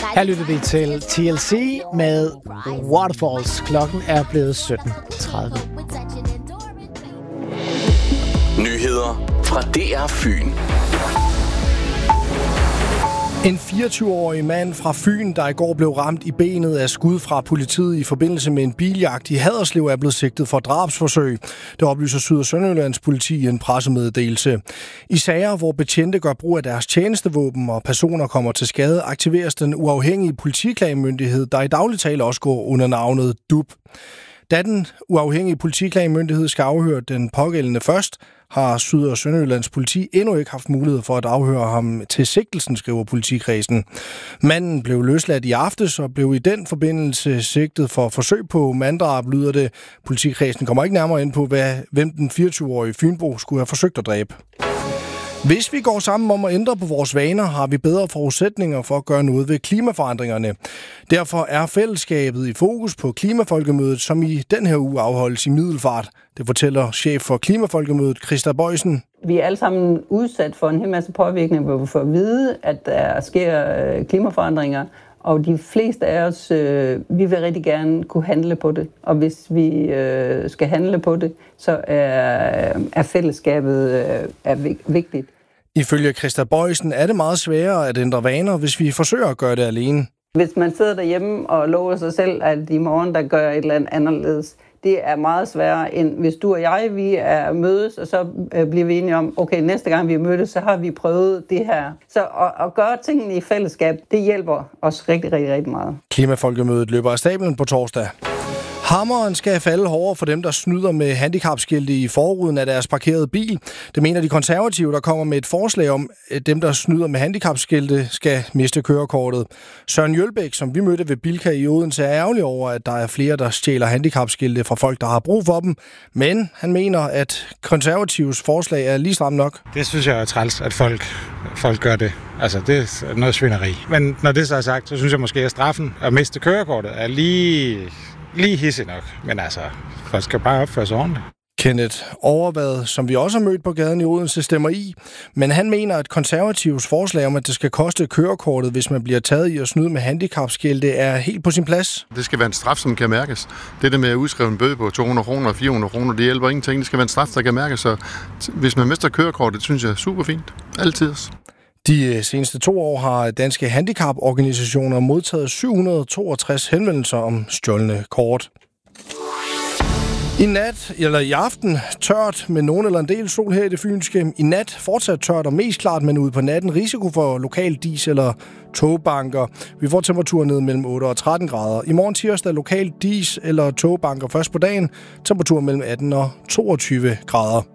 Her lytter vi til TLC med Waterfalls. Klokken er blevet 17:30. Nyheder fra DR Fyn. En 24-årig mand fra Fyn, der i går blev ramt i benet af skud fra politiet i forbindelse med en biljagt i Haderslev, er blevet sigtet for drabsforsøg. Det oplyser Syd- og Sønderjyllands politi i en pressemeddelelse. I sager, hvor betjente gør brug af deres tjenestevåben og personer kommer til skade, aktiveres den uafhængige politiklagemyndighed, der i daglig tale også går under navnet DUP. Da den uafhængige politiklagemyndighed skal afhøre den pågældende først, har Syd- og Sønderjyllands politi endnu ikke haft mulighed for at afhøre ham til sigtelsen, skriver politikredsen. Manden blev løsladt i aftes og blev i den forbindelse sigtet for forsøg på manddrab, lyder det. Politikredsen kommer ikke nærmere ind på, hvem den 24-årige fynbo skulle have forsøgt at dræbe. Hvis vi går sammen om at ændre på vores vaner, har vi bedre forudsætninger for at gøre noget ved klimaforandringerne. Derfor er fællesskabet i fokus på Klimafolkemødet, som i den her uge afholdes i Middelfart. Det fortæller chef for Klimafolkemødet, Christa Bøjsen. Vi er alle sammen udsat for en hel masse påvirkning, hvor vi får at vide, at der sker klimaforandringer. Og de fleste af os, vi vil rigtig gerne kunne handle på det. Og hvis vi skal handle på det, så er fællesskabet vigtigt. Ifølge Christa Bøjsen er det meget sværere at ændre vaner, hvis vi forsøger at gøre det alene. Hvis man sidder derhjemme og lover sig selv, at i morgen der gør et eller andet anderledes, det er meget sværere, end hvis du og jeg, vi er mødes, og så bliver vi enige om, okay, næste gang vi mødes, så har vi prøvet det her. Så at gøre tingene i fællesskab, det hjælper os rigtig, rigtig, rigtig meget. Klimafolkemødet løber af stablen på torsdag. Hammeren skal falde hårdere for dem, der snyder med handicapskilte i forruden af deres parkerede bil. Det mener de konservative, der kommer med et forslag om, at dem, der snyder med handicapskilte, skal miste kørekortet. Søren Jølbæk, som vi mødte ved Bilka i Odense, er ærgerlig over, at der er flere, der stjæler handicapskilte fra folk, der har brug for dem. Men han mener, at konservatives forslag er lige stramt nok. Det synes jeg er træls, at folk gør det. Altså, det er noget svineri. Men når det så er sagt, så synes jeg måske, at straffen at miste kørekortet er lige hissig nok, men altså, folk skal bare opføre sig ordentligt. Kenneth Overvad, som vi også har mødt på gaden i Odense, stemmer i, men han mener, at konservativs forslag om, at det skal koste kørekortet, hvis man bliver taget i at snyde med handicapskilte, er helt på sin plads. Det skal være en straf, som kan mærkes. Det der med at udskrive en bøde på 200 kroner og 400 kroner, det hjælper ingenting. Det skal være en straf, der kan mærkes, så hvis man mister kørekortet, det synes jeg er super fint. Altid. De seneste 2 år har danske handicaporganisationer modtaget 762 henvendelser om stjålne kort. I aften tørt med nogen eller en del sol her i det fynske. I nat fortsat tørt og mest klart, men ude på natten risiko for lokal dis eller togbanker. Vi får temperaturer ned mellem 8 og 13 grader. I morgen tirsdag lokal dis eller togbanker først på dagen. Temperatur mellem 18 og 22 grader.